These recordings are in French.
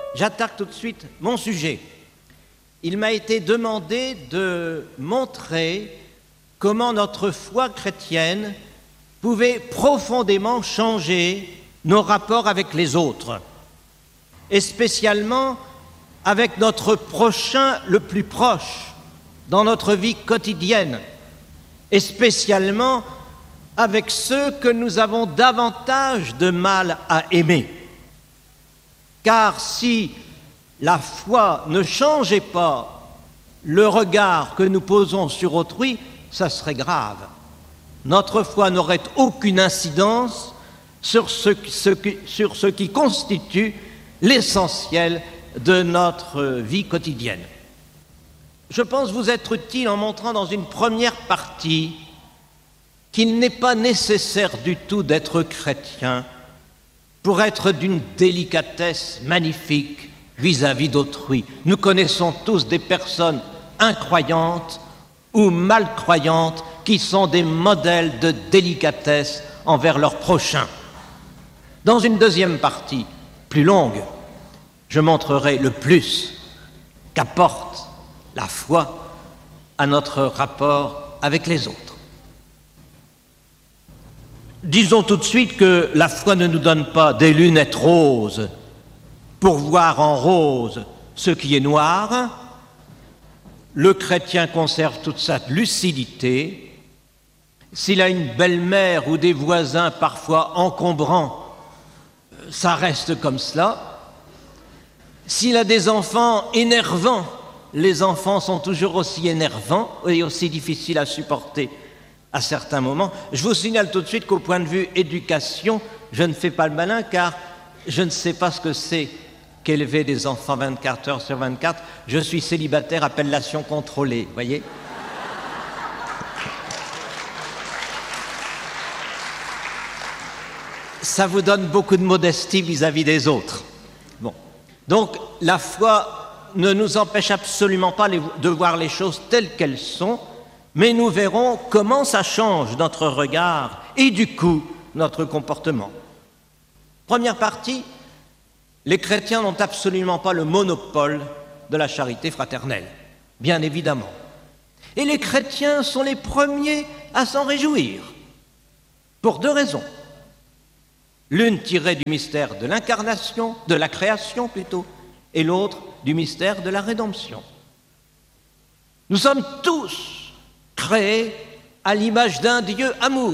J'attaque tout de suite mon sujet. Il m'a été demandé de montrer comment notre foi chrétienne pouvait profondément changer nos rapports avec les autres, et spécialement avec notre prochain le plus proche dans notre vie quotidienne, et spécialement avec ceux que nous avons davantage de mal à aimer. Car si la foi ne changeait pas le regard que nous posons sur autrui, ça serait grave. Notre foi n'aurait aucune incidence sur ce qui constitue l'essentiel de notre vie quotidienne. Je pense vous être utile en montrant dans une première partie qu'il n'est pas nécessaire du tout d'être chrétien pour être d'une délicatesse magnifique vis-à-vis d'autrui. Nous connaissons tous des personnes incroyantes ou malcroyantes qui sont des modèles de délicatesse envers leurs prochains. Dans une deuxième partie, plus longue, je montrerai le plus qu'apporte la foi à notre rapport avec les autres. Disons tout de suite que la foi ne nous donne pas des lunettes roses pour voir en rose ce qui est noir. Le chrétien conserve toute sa lucidité. S'il a une belle-mère ou des voisins parfois encombrants, ça reste comme cela. S'il a des enfants énervants, les enfants sont toujours aussi énervants et aussi difficiles à supporter à certains moments. Je vous signale tout de suite qu'au point de vue éducation, je ne fais pas le malin car je ne sais pas ce que c'est qu'élever des enfants 24 heures sur 24. Je suis célibataire, appellation contrôlée, voyez. Ça vous donne beaucoup de modestie vis-à-vis des autres. Bon. Donc, la foi ne nous empêche absolument pas de voir les choses telles qu'elles sont, mais nous verrons comment ça change notre regard et du coup notre comportement. Première partie, les chrétiens n'ont absolument pas le monopole de la charité fraternelle, bien évidemment. Et les chrétiens sont les premiers à s'en réjouir, pour deux raisons. L'une tirée du mystère de l'incarnation, de la création plutôt, et l'autre du mystère de la rédemption. Nous sommes tous créés à l'image d'un Dieu amour.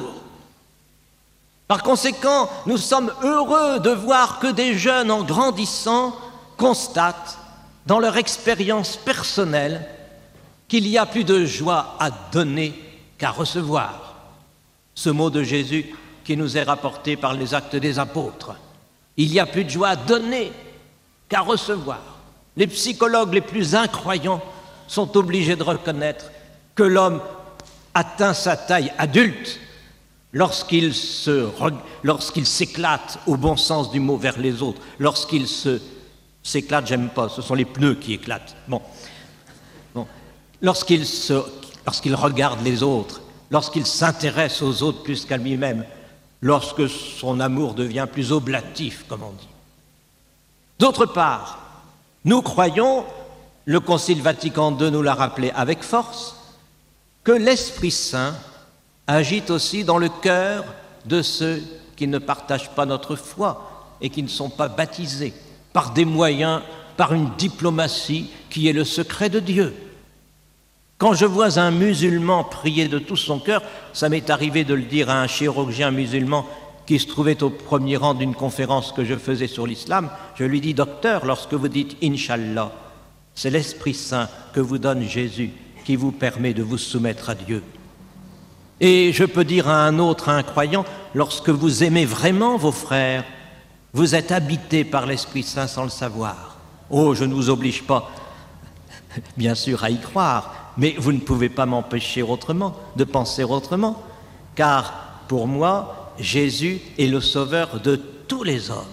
Par conséquent, nous sommes heureux de voir que des jeunes, en grandissant, constatent dans leur expérience personnelle qu'il y a plus de joie à donner qu'à recevoir. Ce mot de Jésus qui nous est rapporté par les Actes des Apôtres. Il y a plus de joie à donner qu'à recevoir. Les psychologues les plus incroyants sont obligés de reconnaître que l'homme atteint sa taille adulte lorsqu'il s'éclate au bon sens du mot vers les autres, lorsqu'il s'éclate, j'aime pas, ce sont les pneus qui éclatent. Bon. Lorsqu'il regarde les autres, lorsqu'il s'intéresse aux autres plus qu'à lui-même, lorsque son amour devient plus oblatif, comme on dit. D'autre part, nous croyons, le Concile Vatican II nous l'a rappelé avec force, que l'Esprit Saint agit aussi dans le cœur de ceux qui ne partagent pas notre foi et qui ne sont pas baptisés, par des moyens, par une diplomatie qui est le secret de Dieu. Quand je vois un musulman prier de tout son cœur, ça m'est arrivé de le dire à un chirurgien musulman qui se trouvait au premier rang d'une conférence que je faisais sur l'islam, je lui dis « Docteur, lorsque vous dites « Inch'Allah », c'est l'Esprit Saint que vous donne Jésus qui vous permet de vous soumettre à Dieu. Et je peux dire à un autre incroyant, lorsque vous aimez vraiment vos frères, vous êtes habité par l'Esprit Saint sans le savoir. Oh, je ne vous oblige pas, bien sûr, à y croire, mais vous ne pouvez pas m'empêcher autrement, de penser autrement, car pour moi, Jésus est le sauveur de tous les hommes.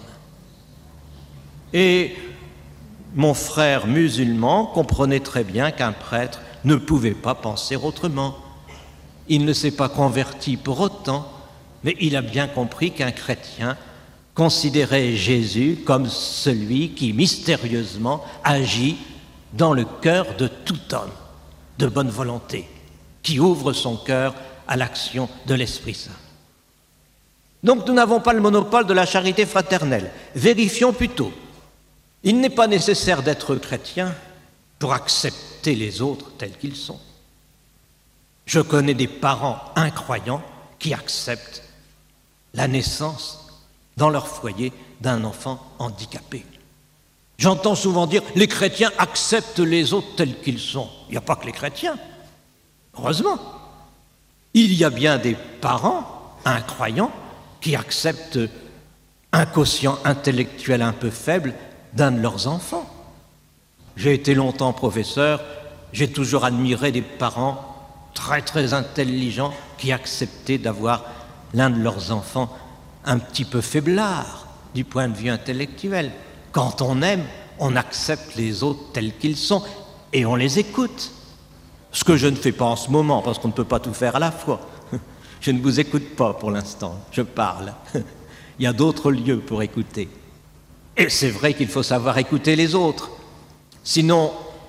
Et mon frère musulman comprenait très bien qu'un prêtre ne pouvait pas penser autrement. Il ne s'est pas converti pour autant, mais il a bien compris qu'un chrétien considérer Jésus comme celui qui mystérieusement agit dans le cœur de tout homme de bonne volonté, qui ouvre son cœur à l'action de l'Esprit Saint. Donc nous n'avons pas le monopole de la charité fraternelle. Vérifions plutôt. Il n'est pas nécessaire d'être chrétien pour accepter les autres tels qu'ils sont. Je connais des parents incroyants qui acceptent la naissance dans leur foyer d'un enfant handicapé. J'entends souvent dire « les chrétiens acceptent les autres tels qu'ils sont ». Il n'y a pas que les chrétiens, heureusement. Il y a bien des parents incroyants qui acceptent un quotient intellectuel un peu faible d'un de leurs enfants. J'ai été longtemps professeur, j'ai toujours admiré des parents très très intelligents qui acceptaient d'avoir l'un de leurs enfants un petit peu faiblard du point de vue intellectuel. Quand on aime, on accepte les autres tels qu'ils sont et on les écoute. Ce que je ne fais pas en ce moment, parce qu'on ne peut pas tout faire à la fois. Je ne vous écoute pas pour l'instant, je parle. Il y a d'autres lieux pour écouter. Et c'est vrai qu'il faut savoir écouter les autres. Sinon,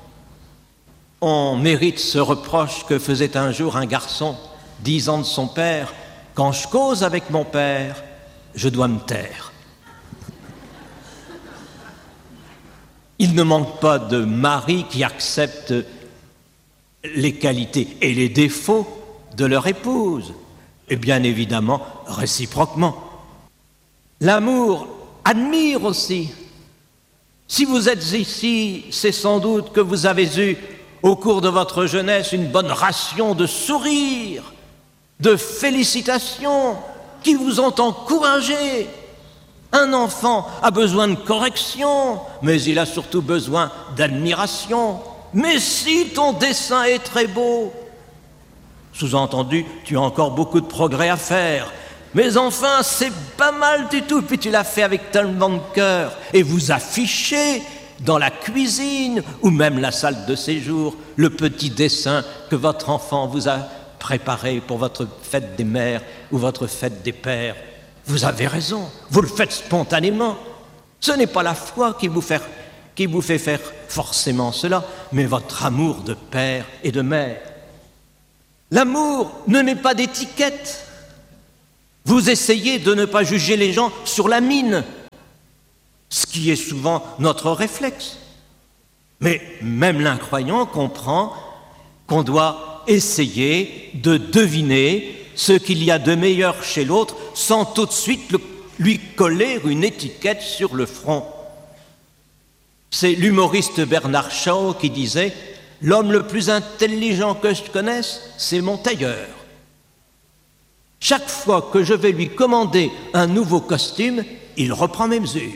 on mérite ce reproche que faisait un jour un garçon disant de son père « Quand je cause avec mon père, je dois me taire ». Il ne manque pas de maris qui acceptent les qualités et les défauts de leur épouse, et bien évidemment réciproquement. L'amour admire aussi. Si vous êtes ici, c'est sans doute que vous avez eu au cours de votre jeunesse une bonne ration de sourires, de félicitations qui vous ont encouragé. Un enfant a besoin de correction, mais il a surtout besoin d'admiration. Mais si ton dessin est très beau, sous-entendu, tu as encore beaucoup de progrès à faire. Mais enfin, c'est pas mal du tout, puis tu l'as fait avec tellement de cœur. Et vous affichez dans la cuisine ou même la salle de séjour le petit dessin que votre enfant vous a préparé pour votre fête des mères ou votre fête des pères. Vous avez raison, vous le faites spontanément. Ce n'est pas la foi qui vous fait faire forcément cela, mais votre amour de père et de mère. L'amour ne met pas d'étiquette. Vous essayez de ne pas juger les gens sur la mine, ce qui est souvent notre réflexe. Mais même l'incroyant comprend qu'on doit essayer de deviner ce qu'il y a de meilleur chez l'autre sans tout de suite lui coller une étiquette sur le front. C'est l'humoriste Bernard Shaw qui disait « L'homme le plus intelligent que je connaisse, c'est mon tailleur. Chaque fois que je vais lui commander un nouveau costume, il reprend mes mesures. »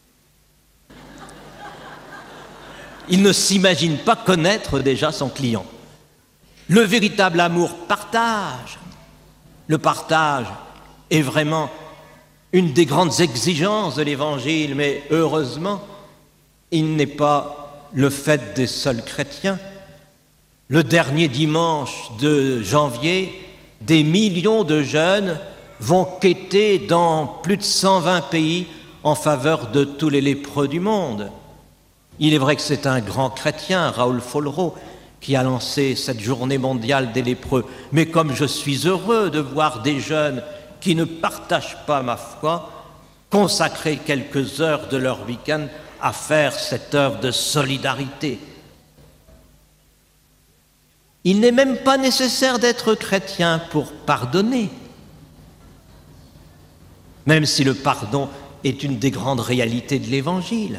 Il ne s'imagine pas connaître déjà son client. Le véritable amour partage. Le partage est vraiment une des grandes exigences de l'Évangile, mais heureusement, il n'est pas le fait des seuls chrétiens. Le dernier dimanche de janvier, des millions de jeunes vont quêter dans plus de 120 pays en faveur de tous les lépreux du monde. Il est vrai que c'est un grand chrétien, Raoul Follereau, qui a lancé cette journée mondiale des lépreux. Mais comme je suis heureux de voir des jeunes qui ne partagent pas ma foi consacrer quelques heures de leur week-end à faire cette œuvre de solidarité. Il n'est même pas nécessaire d'être chrétien pour pardonner, même si le pardon est une des grandes réalités de l'Évangile.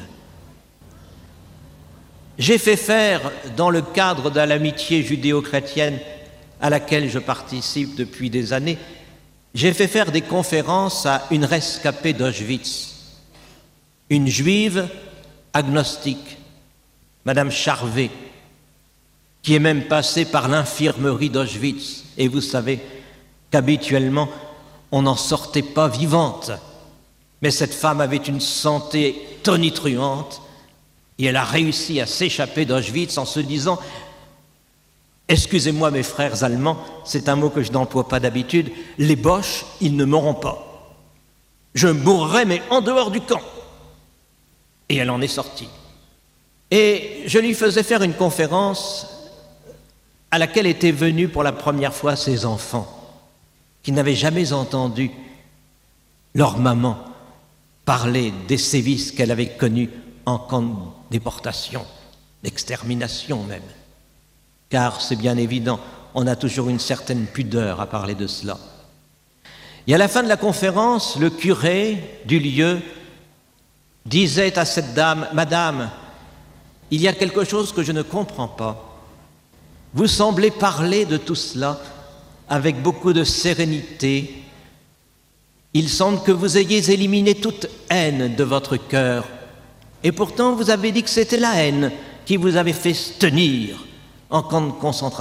J'ai fait faire, dans le cadre de l'amitié judéo-chrétienne à laquelle je participe depuis des années, j'ai fait faire des conférences à une rescapée d'Auschwitz, une juive agnostique, Madame Charvet, qui est même passée par l'infirmerie d'Auschwitz. Et vous savez qu'habituellement, on n'en sortait pas vivante. Mais cette femme avait une santé tonitruante et elle a réussi à s'échapper d'Auschwitz en se disant « Excusez-moi mes frères allemands, c'est un mot que je n'emploie pas d'habitude, les Boches, ils ne mourront pas. Je mourrai, mais en dehors du camp. Et elle en est sortie. Et je lui faisais faire une conférence à laquelle étaient venus pour la première fois ses enfants, qui n'avaient jamais entendu leur maman parler des sévices qu'elle avait connus en camp de déportation, d'extermination même. Car c'est bien évident, on a toujours une certaine pudeur à parler de cela. Et à la fin de la conférence, le curé du lieu disait à cette dame, « Madame, il y a quelque chose que je ne comprends pas. Vous semblez parler de tout cela avec beaucoup de sérénité. Il semble que vous ayez éliminé toute haine de votre cœur. Et pourtant, vous avez dit que c'était la haine qui vous avait fait tenir en camp de concentration. »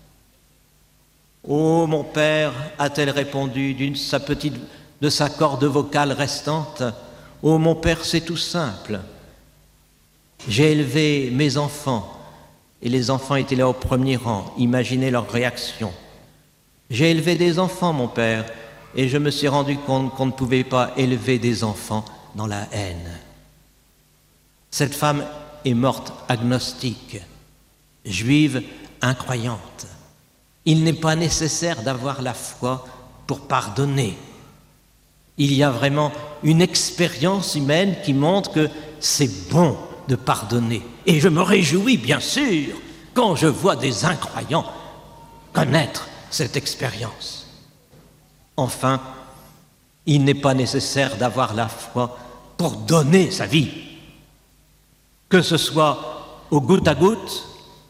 « Oh, mon père, a-t-elle répondu de sa corde vocale restante, « Oh, mon père, c'est tout simple. J'ai élevé mes enfants, et les enfants étaient là au premier rang, imaginez leur réaction. J'ai élevé des enfants, mon père, et je me suis rendu compte qu'on ne pouvait pas élever des enfants dans la haine. Cette femme est morte agnostique, juive incroyante. Il n'est pas nécessaire d'avoir la foi pour pardonner. Il y a vraiment une expérience humaine qui montre que c'est bon de pardonner. Et je me réjouis, bien sûr, quand je vois des incroyants connaître cette expérience. Enfin, il n'est pas nécessaire d'avoir la foi pour donner sa vie. Que ce soit au goutte à goutte,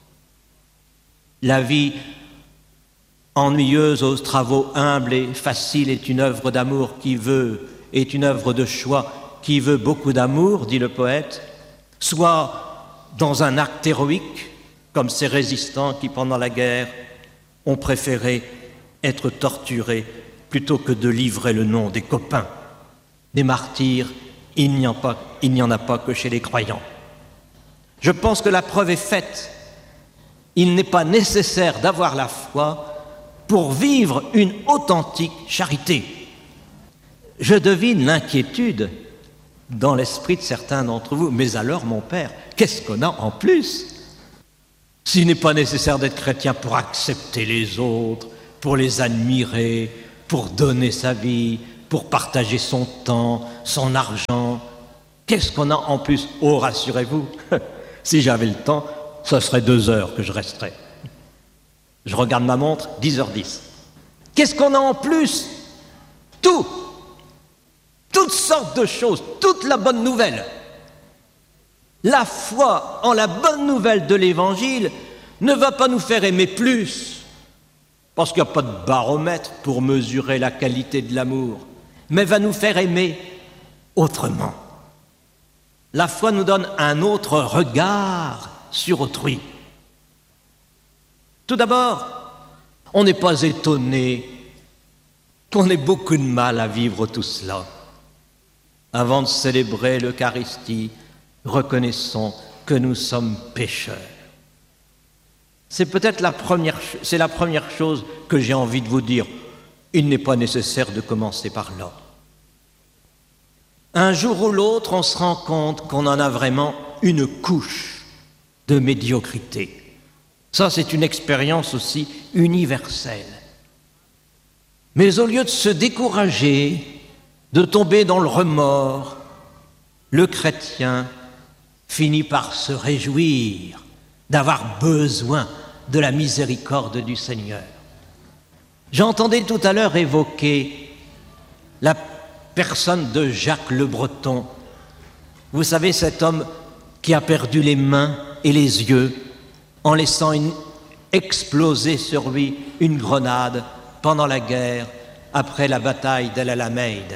la vie ennuyeuse aux travaux humbles et faciles est une œuvre d'amour est une œuvre de choix qui veut beaucoup d'amour, dit le poète, soit dans un acte héroïque, comme ces résistants qui, pendant la guerre, ont préféré être torturés plutôt que de livrer le nom des copains. Des martyrs, il n'y en a pas que chez les croyants. Je pense que la preuve est faite. Il n'est pas nécessaire d'avoir la foi pour vivre une authentique charité. Je devine l'inquiétude dans l'esprit de certains d'entre vous. Mais alors, mon père, qu'est-ce qu'on a en plus? S'il n'est pas nécessaire d'être chrétien pour accepter les autres, pour les admirer, pour donner sa vie, pour partager son temps, son argent, qu'est-ce qu'on a en plus? Oh, rassurez-vous, si j'avais le temps, ce serait 2 heures que je resterais. Je regarde ma montre, 10h10. Qu'est-ce qu'on a en plus? Tout! Toutes sortes de choses, toute la bonne nouvelle. La foi en la bonne nouvelle de l'Évangile ne va pas nous faire aimer plus, parce qu'il n'y a pas de baromètre pour mesurer la qualité de l'amour, mais va nous faire aimer autrement. La foi nous donne un autre regard sur autrui. Tout d'abord, on n'est pas étonné qu'on ait beaucoup de mal à vivre tout cela. Avant de célébrer l'Eucharistie, reconnaissons que nous sommes pécheurs. C'est peut-être la première chose que j'ai envie de vous dire. Il n'est pas nécessaire de commencer par là. Un jour ou l'autre, on se rend compte qu'on en a vraiment une couche de médiocrité. Ça, c'est une expérience aussi universelle. Mais au lieu de se décourager, de tomber dans le remords, le chrétien finit par se réjouir d'avoir besoin de la miséricorde du Seigneur. J'entendais tout à l'heure évoquer la personne de Jacques le Breton. Vous savez, cet homme qui a perdu les mains et les yeux en laissant exploser sur lui une grenade pendant la guerre, après la bataille d'El Alamein.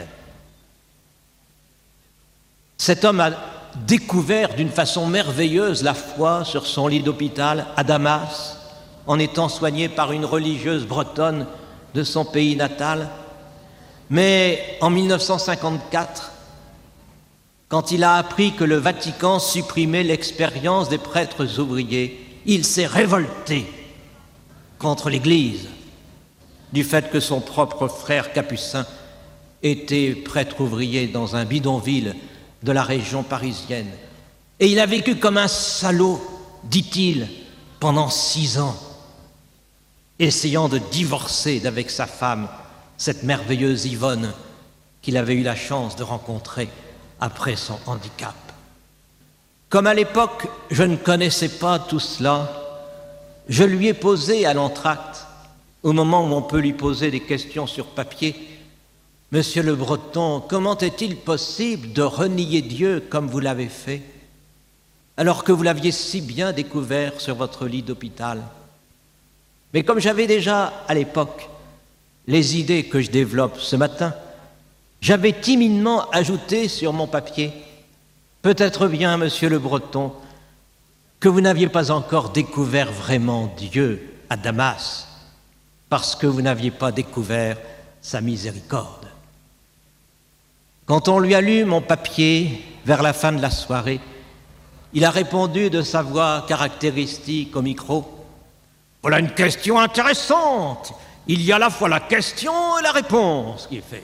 Cet homme a découvert d'une façon merveilleuse la foi sur son lit d'hôpital à Damas, en étant soigné par une religieuse bretonne de son pays natal. Mais en 1954, quand il a appris que le Vatican supprimait l'expérience des prêtres ouvriers, il s'est révolté contre l'Église du fait que son propre frère capucin était prêtre ouvrier dans un bidonville de la région parisienne. Et il a vécu comme un salaud, dit-il, pendant 6 ans, essayant de divorcer d'avec sa femme, cette merveilleuse Yvonne qu'il avait eu la chance de rencontrer après son handicap. Comme à l'époque, je ne connaissais pas tout cela, je lui ai posé à l'entracte, au moment où on peut lui poser des questions sur papier, « Monsieur Le Breton, comment est-il possible de renier Dieu comme vous l'avez fait, alors que vous l'aviez si bien découvert sur votre lit d'hôpital ?» Mais comme j'avais déjà, à l'époque, les idées que je développe ce matin, j'avais timidement ajouté sur mon papier « Peut-être bien, Monsieur Le Breton, que vous n'aviez pas encore découvert vraiment Dieu à Damas, parce que vous n'aviez pas découvert sa miséricorde. » Quand on lui a lu mon papier vers la fin de la soirée, il a répondu de sa voix caractéristique au micro « Voilà une question intéressante. Il y a à la fois la question et la réponse qui est faite. »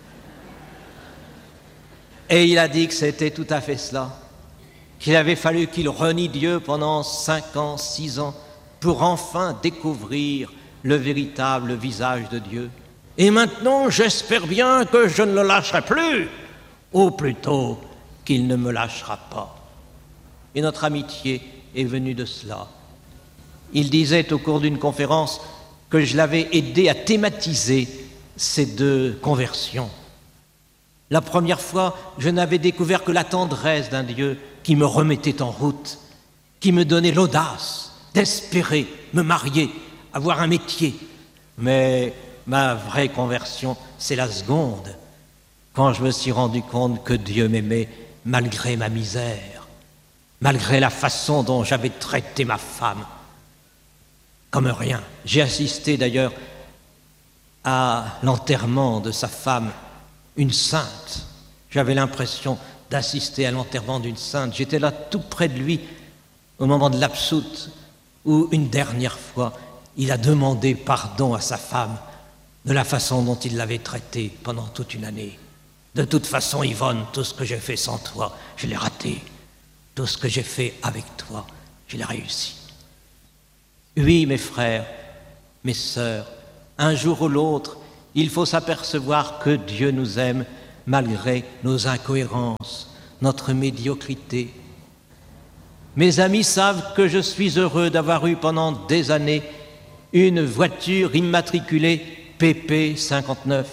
Et il a dit que c'était tout à fait cela, qu'il avait fallu qu'il renie Dieu pendant 5 ans, 6 ans, pour enfin découvrir le véritable visage de Dieu. Et maintenant, j'espère bien que je ne le lâcherai plus, ou plutôt qu'il ne me lâchera pas. Et notre amitié est venue de cela. Il disait au cours d'une conférence que je l'avais aidé à thématiser ces 2 conversions. La première fois, je n'avais découvert que la tendresse d'un Dieu qui me remettait en route, qui me donnait l'audace d'espérer me marier, avoir un métier. Mais ma vraie conversion, c'est la seconde, quand je me suis rendu compte que Dieu m'aimait malgré ma misère, malgré la façon dont j'avais traité ma femme, comme rien. J'ai assisté d'ailleurs à l'enterrement de sa femme, une sainte. J'avais l'impression d'assister à l'enterrement d'une sainte. J'étais là tout près de lui au moment de l'absoute où une dernière fois il a demandé pardon à sa femme de la façon dont il l'avait traitée pendant toute une année. De toute façon, Yvonne, tout ce que j'ai fait sans toi, je l'ai raté. Tout ce que j'ai fait avec toi, je l'ai réussi. Oui, mes frères, mes sœurs, un jour ou l'autre, il faut s'apercevoir que Dieu nous aime malgré nos incohérences, notre médiocrité. Mes amis savent que je suis heureux d'avoir eu pendant des années une voiture immatriculée PP 59.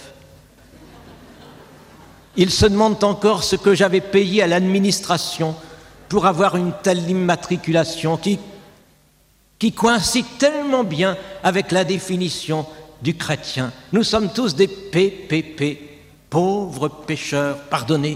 Ils se demandent encore ce que j'avais payé à l'administration pour avoir une telle immatriculation qui coïncide tellement bien avec la définition du chrétien. Nous sommes tous des PPP, pauvres pécheurs pardonnés.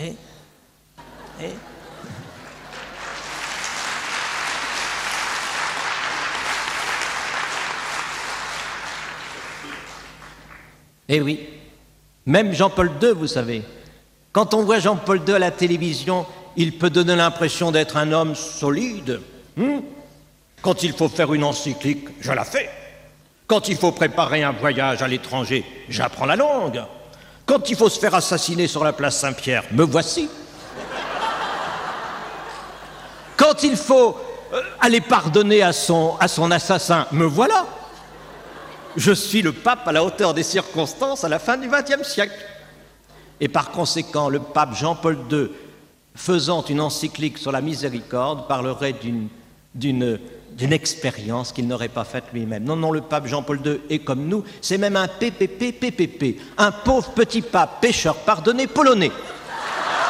Eh oui, même Jean-Paul II, vous savez, quand on voit Jean-Paul II à la télévision, il peut donner l'impression d'être un homme solide. Quand il faut faire une encyclique, je la fais. Quand il faut préparer un voyage à l'étranger, j'apprends la langue. Quand il faut se faire assassiner sur la place Saint-Pierre, me voici. Quand il faut aller pardonner à son assassin, me voilà. Je suis le pape à la hauteur des circonstances à la fin du XXe siècle. Et par conséquent, le pape Jean-Paul II, faisant une encyclique sur la miséricorde, parlerait d'une expérience qu'il n'aurait pas faite lui-même. Non, le pape Jean-Paul II est comme nous, c'est même un PPP, un pauvre petit pape, pécheur, pardonné, polonais.